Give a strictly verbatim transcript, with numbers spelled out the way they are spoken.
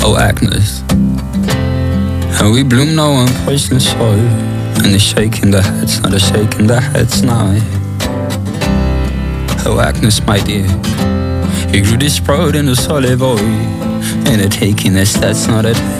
Oh Agnes, and we bloom now on poison soil, and the shaking the heads, not a shaking the heads now. Oh Agnes, my dear, you grew this proud in the solid void, and a taking this, that's not a